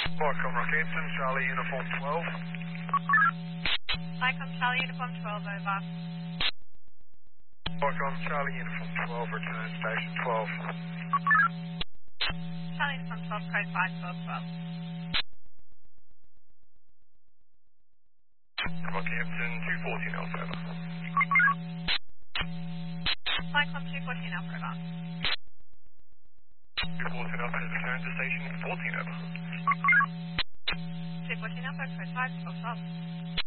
Welcome, Rockhampton, Charlie Uniform 12. Mike on Charlie Uniform 12, over. Welcome, Charlie Uniform 12, return station 12. Charlie Uniform 12, code 51212. Rockhampton 214 Alpha, over. Mike on 214 Alpha, over. 214 Alpha has returned to station 14, over. 214 Alpha, code 51212.